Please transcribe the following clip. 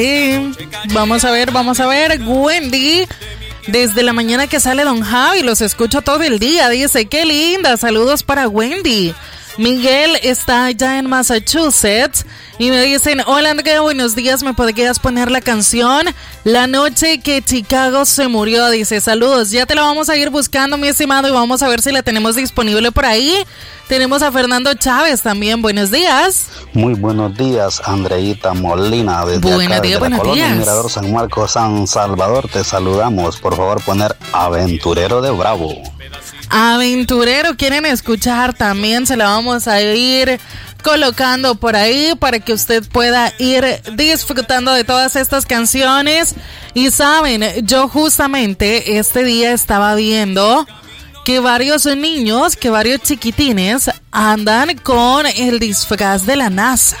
Vamos a ver, Wendy. Desde la mañana que sale Don Javi, los escucho todo el día. Dice, qué linda, saludos para Wendy. Miguel está allá en Massachusetts y me dicen, hola Andrea, buenos días, ¿me podrías poner la canción La noche que Chicago se murió? Dice, saludos, ya te la vamos a ir buscando, mi estimado, y vamos a ver si la tenemos disponible por ahí. Tenemos a Fernando Chávez también, buenos días. Muy buenos días, Andreita Molina, desde la colonia Mirador San Marcos, San Salvador, te saludamos. Por favor, poner Aventurero de Bravo. Aventurero, quieren escuchar también, se la vamos a ir colocando por ahí para que usted pueda ir disfrutando de todas estas canciones. Y saben, yo justamente este día estaba viendo que varios niños, que varios chiquitines andan con el disfraz de la NASA.